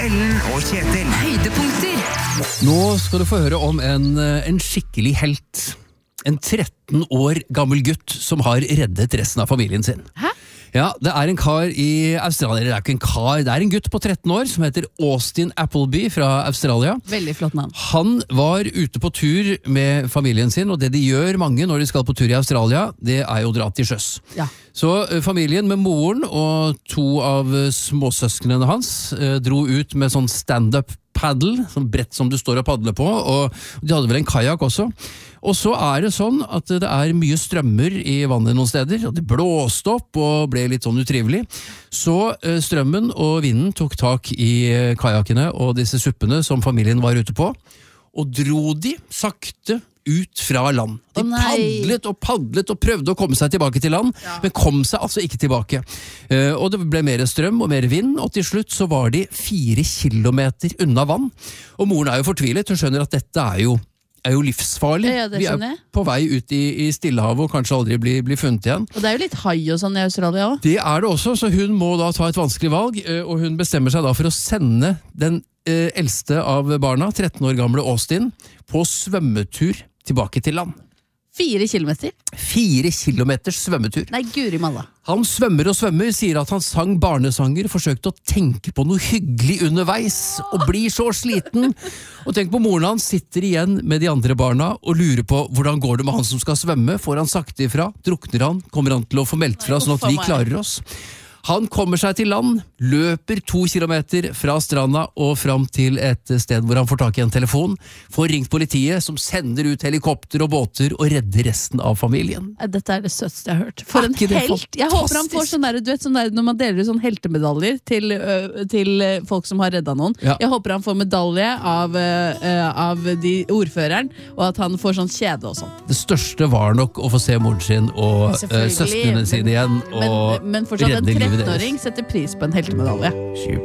Ellen og Kjetil. Høydepunkter. Nå skal du få høre om en skikkelig helt. En 13 år gammel gutt som har reddet resten av familien sin. Hæ? Ja, det er en kar i Australia, det er ikke en kar, det er en gutt på 13 år som heter Austin Appleby fra Australia. Veldig flott navn. Han var ute på tur med familien sin, og det de gjør mange når de skal på tur i Australia, det er jo å dra til sjøs. Ja. Så familien med moren og 2 av småsøsknene hans dro ut med sånn stand-up paddle, sånn brett som du står og padler på, og de hadde vel en kajak også. Og så er det sånn at det er mye strømmer i vannet noen steder, og det blåste opp og ble litt sånn utrivelig. Så strømmen og vinden tok tak i kajakene og disse suppene som familien var ute på, og dro de sakte ut fra land. De padlet og prøvde å komme seg tilbake til land, men kom seg altså ikke tilbake. Og det ble mer strøm og mer vind, og til slutt så var de 4 kilometer unna vann. Og moren er jo fortvilet, hun skjønner at dette er jo livsfarlig. Ja, det vi er på vei ut i Stillehavet og kanskje aldri blir funnet igjen. Og det er jo litt hai og sånn i Australia også. Det er det også, så hun må da ta et vanskelig valg, og hun bestemmer seg da for å sende den eldste av barna, 13 år gamle Austin, på svømmetur tilbake til land. 4 kilometer? 4 kilometers svømmetur. Nei, guri malla. Han svømmer og svømmer, sier at han sang barnesanger, forsøkte å tenke på noe hyggelig underveis, og blir så sliten. Og tenk på moren hans sitter igjen med de andre barna, og lurer på hvordan går det med han som skal svømme, får han sagt ifra, drukner han, kommer han til å få meldt fra sånn at vi klarer oss. Han kommer seg til land, løper 2 kilometer fra stranda og fram til et sted hvor han får tak i en telefon, får ringt politiet som sender ut helikopter og båter og redder resten av familien. Dette er det søtste jeg har hørt. For en helt! Jeg håper han får sånn der, du vet, sånn der, når man deler ut sånn heltemedaljer til folk som har reddet noen. Ja. Jeg håper han får medalje av de ordføreren, og at han får sånn kjede og sånn. Det største var nok å få se moren sin og søsknene sine igjen og men fortsatt redde en livet 13-åring setter pris på en heltemedalje.